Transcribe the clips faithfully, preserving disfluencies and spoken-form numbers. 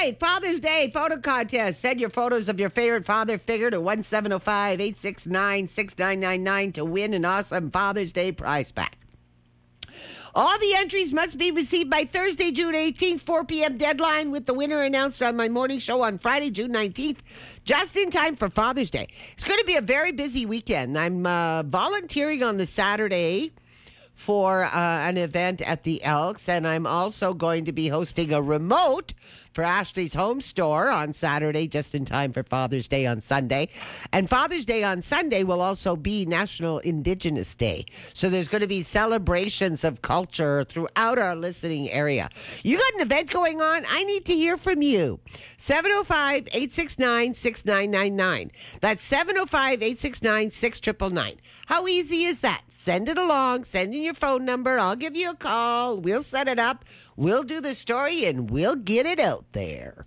right, Father's Day photo contest. Send your photos of your favorite father figure to one seven zero five, eight six nine, six nine nine nine to win an awesome Father's Day prize pack. All the entries must be received by Thursday, June eighteenth, four p.m. deadline, with the winner announced on my morning show on Friday, June nineteenth, just in time for Father's Day. It's going to be a very busy weekend. I'm uh, volunteering on the Saturday for uh, an event at the Elks, and I'm also going to be hosting a remote for Ashley's Home Store on Saturday, just in time for Father's Day on Sunday. And Father's Day on Sunday will also be National Indigenous Day. So there's going to be celebrations of culture throughout our listening area. You got an event going on? I need to hear from you. seven oh five, eight six nine, six nine nine nine. That's seven oh five, eight six nine, six nine nine nine. How easy is that? Send it along. Send in your phone number. I'll give you a call. We'll set it up. We'll do the story, and we'll get it out there.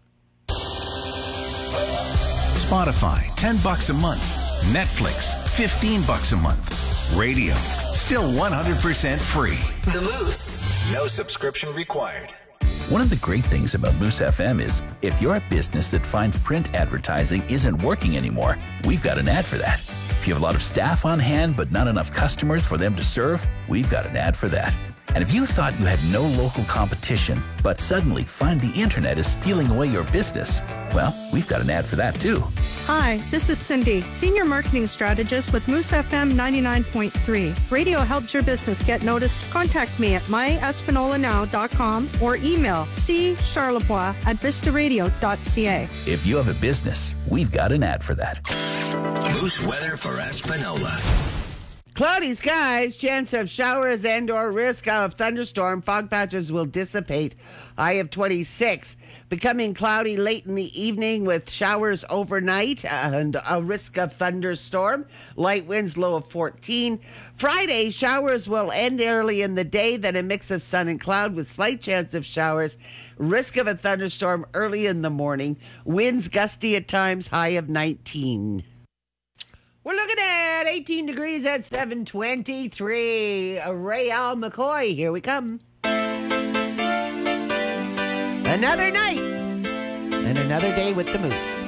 Spotify, ten bucks a month. Netflix, fifteen bucks a month. Radio, still one hundred percent free. The Moose. No subscription required. One of the great things about Moose F M is if you're a business that finds print advertising isn't working anymore, we've got an ad for that. If you have a lot of staff on hand but not enough customers for them to serve, we've got an ad for that. And if you thought you had no local competition, but suddenly find the internet is stealing away your business, well, we've got an ad for that too. Hi, this is Cindy, Senior Marketing Strategist with Moose F M ninety-nine point three. Radio helps your business get noticed. Contact me at my espanola now dot com or email c charlebois at vista radio dot c a. If you have a business, we've got an ad for that. Moose weather for Espanola. Cloudy skies, chance of showers and or risk of thunderstorm. Fog patches will dissipate. High of twenty-six. Becoming cloudy late in the evening with showers overnight and a risk of thunderstorm. Light winds, low of fourteen. Friday, showers will end early in the day, then a mix of sun and cloud with slight chance of showers. Risk of a thunderstorm early in the morning. Winds gusty at times, high of nineteen. We're looking at eighteen degrees at seven twenty-three. Ray Al McCoy, here we come. Another night and another day with the Moose.